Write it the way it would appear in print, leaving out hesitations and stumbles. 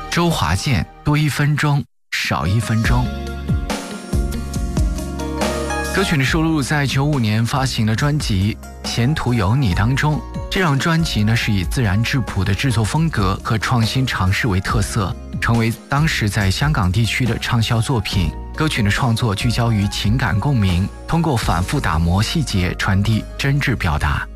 周华健，多1分钟，少1分钟。歌曲的收录在95年发行的专辑《前途有你》当中。这张专辑呢是以自然质朴的制作风格和创新尝试为特色，成为当时在香港地区的畅销作品。歌曲的创作聚焦于情感共鸣，通过反复打磨细节传递真挚表达。